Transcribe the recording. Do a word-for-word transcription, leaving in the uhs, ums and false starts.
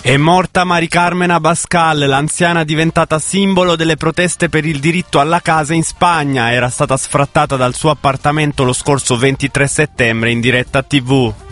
È morta Mari Carmen Abascal, l'anziana diventata simbolo delle proteste per il diritto alla casa in Spagna. Era stata sfrattata dal suo appartamento lo scorso ventitré settembre in diretta tivù.